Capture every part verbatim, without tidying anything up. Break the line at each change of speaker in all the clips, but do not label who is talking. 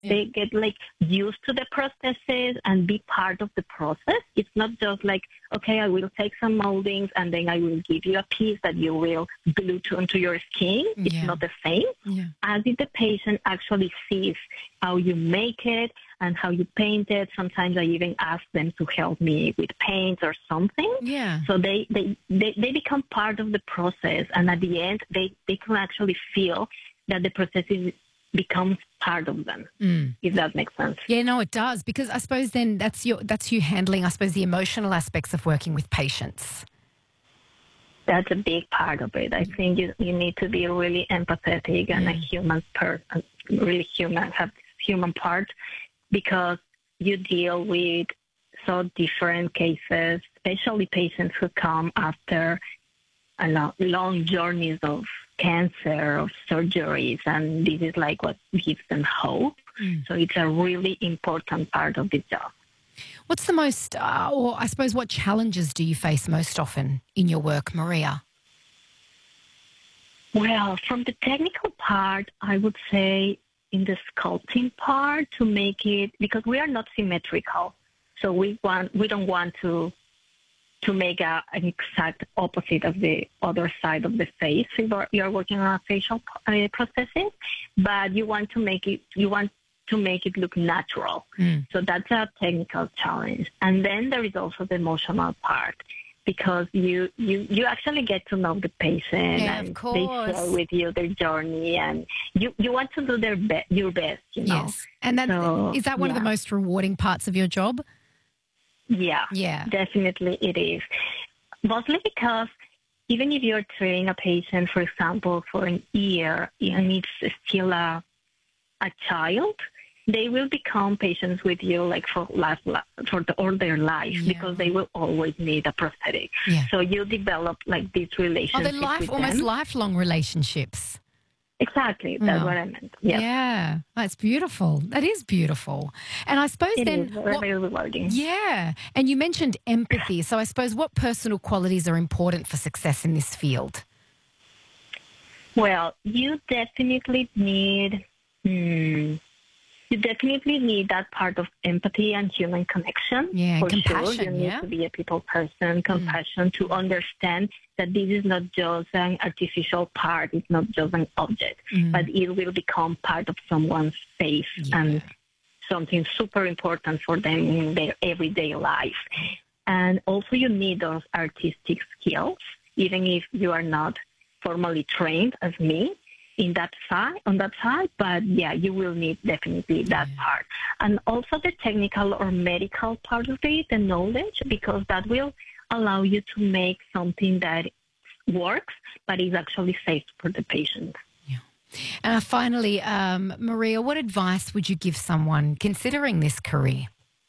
Yeah.
They get like used to the prosthesis and be part of the process. It's not just like, okay, I will take some moldings and then I will give you a piece that you will glue to onto your skin. It's
Yeah.
not the same.
Yeah.
As if the patient actually sees how you make it and how you paint it. Sometimes I even ask them to help me with paint or something.
Yeah.
So they, they, they, they become part of the process. And at the end, they, they can actually feel that the process is, becomes part of them,
Mm.
if that makes sense.
Yeah, no, it does, because I suppose then that's your that's you handling, I suppose, the emotional aspects of working with patients.
That's a big part of it. I think you, you need to be really empathetic and a
Mm.
human person, really human, have this human part, because you deal with so different cases, especially patients who come after a long, long journeys of cancer, of surgeries, and this is like what gives them hope.
Mm.
So it's a really important part of the job.
What's the most, uh, or I suppose, what challenges do you face most often in your work, Maria?
Well, from the technical part, I would say in the sculpting part to make it, because we are not symmetrical, so we want we don't want to to make a, an exact opposite of the other side of the face if you're working on a facial uh, prosthesis, but you want to make it you want to make it look natural.
Mm.
So that's a technical challenge. And then there is also the emotional part, because you you, you actually get to know the patient,
Yeah,
and
of
they
course.
share with you their journey, and you, you want to do their be- your best, you know.
Yes. And that,
So,
is that one of the
yeah.
most rewarding parts of your job?
Yeah,
Yeah.
definitely it is. Mostly because even if you're training a patient, for example, for an year, and it's still a, a child, they will become patients with you like for life, for the, all their life,
Yeah.
because they will always need a prosthetic.
Yeah.
So you develop like this
Oh,
relationship
they're life,
with
almost
them.
lifelong relationships.
Exactly, that's
Oh.
what I meant. Yes.
Yeah, that's beautiful. That is beautiful. And I suppose
It
then,
is very,
what-
very rewarding.
yeah. And you mentioned empathy. So I suppose what personal qualities are important for success in this field?
Well, you definitely need, hmm, you definitely need that part of empathy and human connection.
Yeah, and
for sure.
compassion,
You need
yeah?
to be a people person, compassion, to understand that this is not just an artificial part, it's not just an object,
Mm.
but it will become part of someone's face
Yeah.
and something super important for them in their everyday life. And also you need those artistic skills, even if you are not formally trained as me in that side, on that side, but yeah, you will need definitely that
Yeah.
part. And also the technical or medical part of it, the knowledge, because that will allow you to make something that works, but is actually safe for the patient.
Uh, finally, um, Maria, what advice would you give someone considering this career?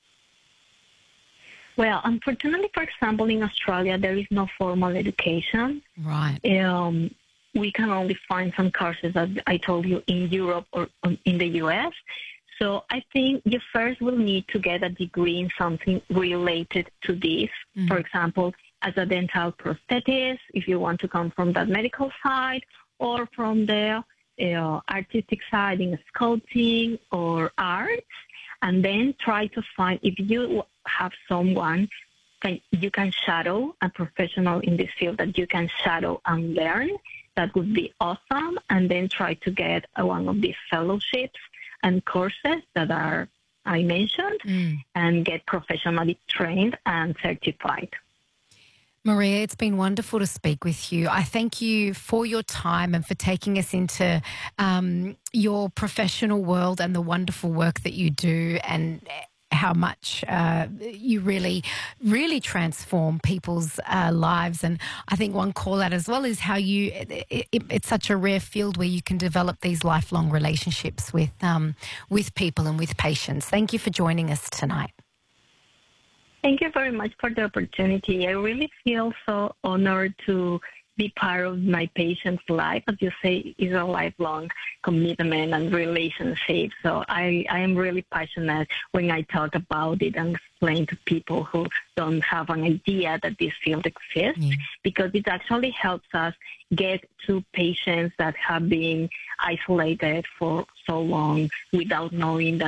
Well, unfortunately, for example, in Australia, there is no formal education.
Right.
Um, we can only find some courses, as I told you, in Europe or in the U S. So I think you first will need to get a degree in something related to this.
Mm.
For example, as a dental prosthetist, if you want to come from that medical side, or from the uh, artistic side in sculpting or arts, and then try to find, if you have someone can, you can shadow, a professional in this field that you can shadow and learn, that would be awesome. And then try to get uh, one of these fellowships and courses that are I mentioned,
Mm.
and get professionally trained and certified.
Maria, it's been wonderful to speak with you. I thank you for your time and for taking us into um, your professional world and the wonderful work that you do, and how much uh, you really, really transform people's uh, lives. And I think one call out as well is how you, it, it, it's such a rare field where you can develop these lifelong relationships with, um, with people and with patients. Thank you for joining us tonight.
Thank you very much for the opportunity. I really feel so honored to be part of my patient's life. As you say, it's a lifelong commitment and relationship. So I, I am really passionate when I talk about it and explain to people who don't have an idea that this field exists,
Yeah.
because it actually helps us get to patients that have been isolated for so long without knowing that